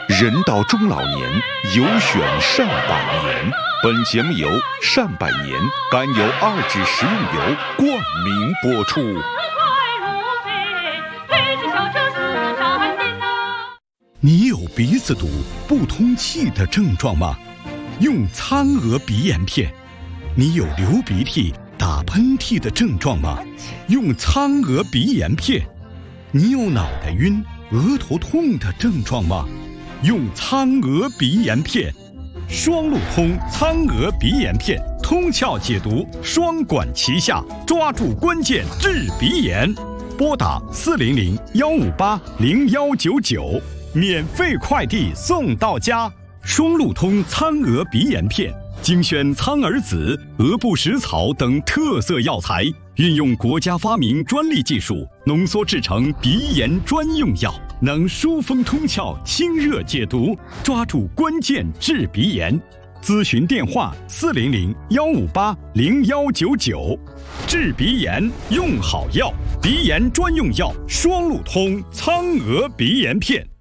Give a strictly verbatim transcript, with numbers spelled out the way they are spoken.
人到中老年，有选善百年。本节目由善百年甘油二酯食用油冠名播出。你有鼻子堵、不通气的症状吗？用苍娥鼻炎片。你有流鼻涕、打喷嚏的症状吗？用苍娥鼻炎片。你有脑袋晕、额头痛的症状吗？用苍娥鼻炎片。双路通苍娥鼻炎片，通窍解毒，双管齐下，抓住关键治鼻炎。拨打四零零幺五八零幺九九，免费快递送到家。双路通苍娥鼻炎片，精选苍耳子、鹅不食草等特色药材，运用国家发明专利技术，浓缩制成鼻炎专用药，能疏风通窍、清热解毒，抓住关键治鼻炎。咨询电话：四零零幺五八零幺九九。治鼻炎用好药，鼻炎专用药双路通苍娥鼻炎片。